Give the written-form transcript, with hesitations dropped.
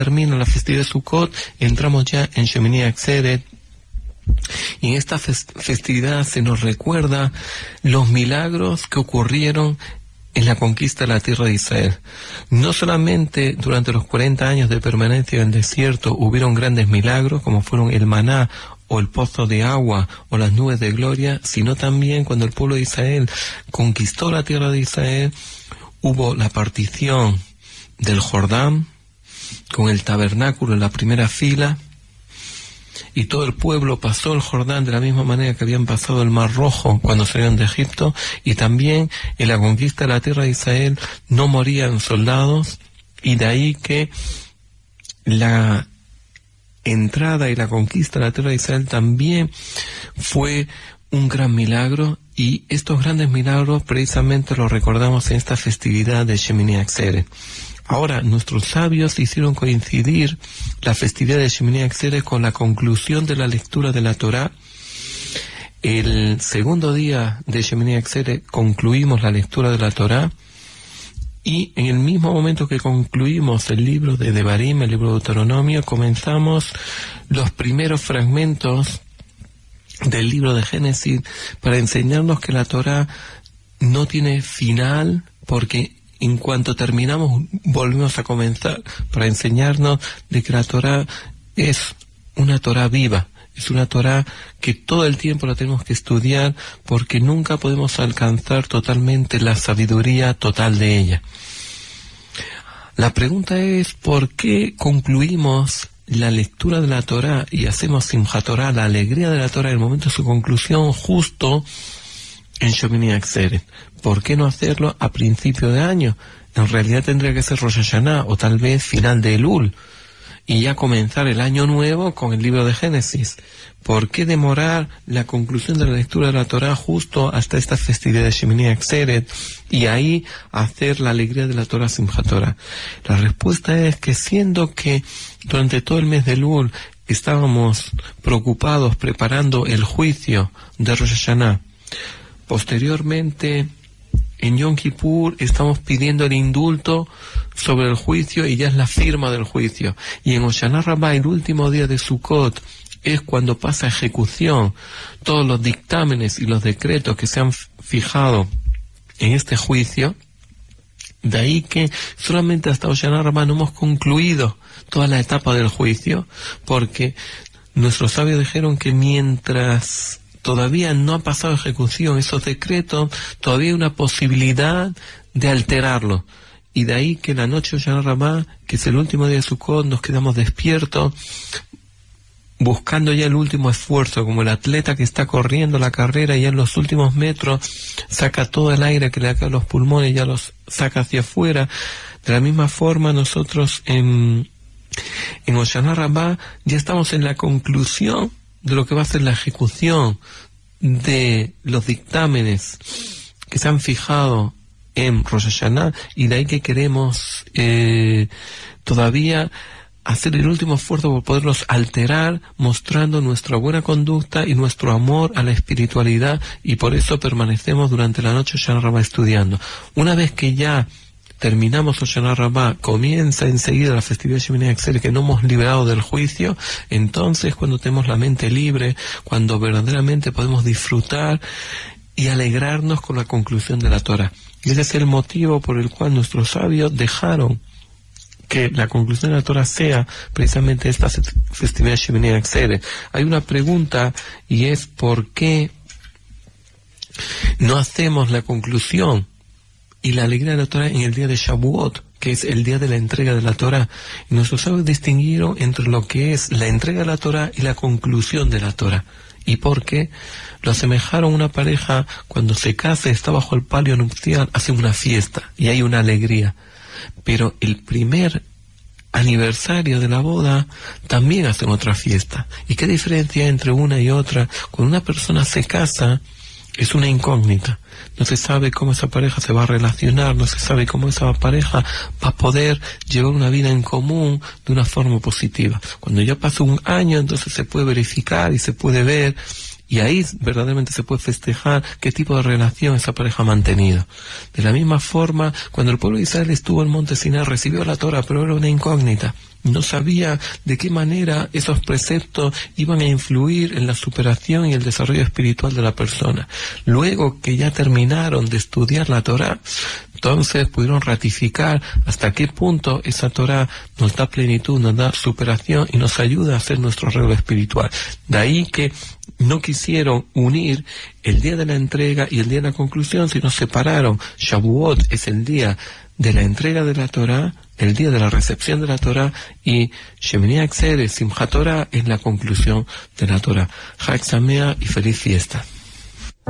termina la festividad de Sukkot, entramos ya en Shemini Atzeret. Y en esta festividad se nos recuerda los milagros que ocurrieron en la conquista de la tierra de Israel. No solamente durante los 40 años de permanencia en el desierto hubieron grandes milagros, como fueron el maná, o el pozo de agua, o las nubes de gloria, sino también cuando el pueblo de Israel conquistó la tierra de Israel, hubo la partición del Jordán, con el tabernáculo en la primera fila, y todo el pueblo pasó el Jordán de la misma manera que habían pasado el Mar Rojo cuando salieron de Egipto, y también en la conquista de la tierra de Israel no morían soldados, y de ahí que la entrada y la conquista de la tierra de Israel también fue un gran milagro, y estos grandes milagros precisamente los recordamos en esta festividad de Shemini Atzeret. Ahora, nuestros sabios hicieron coincidir la festividad de Shemini Atzeret con la conclusión de la lectura de la Torá. El segundo día de Shemini Atzeret concluimos la lectura de la Torá, y en el mismo momento que concluimos el libro de Devarim, el libro de Deuteronomio, comenzamos los primeros fragmentos del libro de Génesis para enseñarnos que la Torá no tiene final, porque en cuanto terminamos, volvemos a comenzar, para enseñarnos de que la Torá es una Torá viva, es una Torá que todo el tiempo la tenemos que estudiar, porque nunca podemos alcanzar totalmente la sabiduría total de ella. La pregunta es, ¿por qué concluimos la lectura de la Torá y hacemos Simchat Torah, la alegría de la Torá, en el momento de su conclusión, justo en Shemini Atzeret? ¿Por qué no hacerlo a principio de año? En realidad tendría que ser Rosh Hashanah, o tal vez final de Elul, y ya comenzar el año nuevo con el libro de Génesis. ¿Por qué demorar la conclusión de la lectura de la Torá justo hasta esta festividad de Shemini Atzeret y ahí hacer la alegría de la Torá Simchat Torah? La respuesta es que, siendo que durante todo el mes de Elul estábamos preocupados preparando el juicio de Rosh Hashanah, posteriormente en Yom Kippur estamos pidiendo el indulto sobre el juicio, y ya es la firma del juicio. Y en Hoshana Rabbah, el último día de Sukkot, es cuando pasa a ejecución todos los dictámenes y los decretos que se han fijado en este juicio. De ahí que solamente hasta Hoshana Rabbah no hemos concluido toda la etapa del juicio, porque nuestros sabios dijeron que mientras todavía no ha pasado ejecución esos decretos, todavía hay una posibilidad de alterarlo. Y de ahí que la noche de Hoshana Rabbah, que es el último día de Sukkot, nos quedamos despiertos, buscando ya el último esfuerzo, como el atleta que está corriendo la carrera y ya en los últimos metros saca todo el aire que le cae a los pulmones, ya los saca hacia afuera. De la misma forma, nosotros en Hoshana Rabbah ya estamos en la conclusión de lo que va a ser la ejecución de los dictámenes que se han fijado en Rosh Hashanah, y de ahí que queremos todavía hacer el último esfuerzo por poderlos alterar, mostrando nuestra buena conducta y nuestro amor a la espiritualidad, y por eso permanecemos durante la noche Hoshana Rabbah estudiando. Una vez que ya terminamos Hoshana Rabbah, comienza enseguida la festividad de Shemini Atzeret, que no hemos liberado del juicio. Entonces, cuando tenemos la mente libre, cuando verdaderamente podemos disfrutar y alegrarnos con la conclusión de la Torah. Y ese es el motivo por el cual nuestros sabios dejaron que la conclusión de la Torah sea precisamente esta festividad de Shemini Atzeret. Hay una pregunta, y es ¿por qué no hacemos la conclusión y la alegría de la Torah en el día de Shavuot, que es el día de la entrega de la Torah? Y nuestros sabios distinguieron entre lo que es la entrega de la Torah y la conclusión de la Torah. ¿Y por qué? Lo asemejaron a una pareja cuando se casa y está bajo el palio nupcial, hace una fiesta y hay una alegría. Pero el primer aniversario de la boda también hacen otra fiesta. ¿Y qué diferencia hay entre una y otra? Cuando una persona se casa, es una incógnita. No se sabe cómo esa pareja se va a relacionar, no se sabe cómo esa pareja va a poder llevar una vida en común de una forma positiva. Cuando ya pasa un año, entonces se puede verificar y se puede ver, y ahí verdaderamente se puede festejar qué tipo de relación esa pareja ha mantenido. De la misma forma, cuando el pueblo de Israel estuvo en Monte Sinai, recibió la Torah, pero era una incógnita. no sabía de qué manera esos preceptos iban a influir en la superación y el desarrollo espiritual de la persona. Luego que ya terminaron de estudiar la Torá, entonces pudieron ratificar hasta qué punto esa Torá nos da plenitud, nos da superación y nos ayuda a hacer nuestro arreglo espiritual. De ahí que no quisieron unir el día de la entrega y el día de la conclusión, sino separaron. Shavuot es el día de la entrega de la Torá, el día de la recepción de la Torá, y Shemini Atzeret, Simchat Torah, es la conclusión de la Torá. Chag Sameach y feliz fiesta.